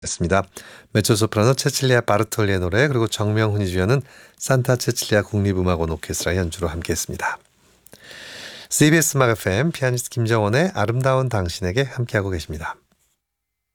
습니다. 메초소프라노 체칠리아 바르톨리의 노래, 그리고 정명훈이 주연은 산타 체칠리아 국립음악원 오케스트라 연주로 함께했습니다. CBS 음악 FM 피아니스트 김정원의 아름다운 당신에게 함께하고 계십니다.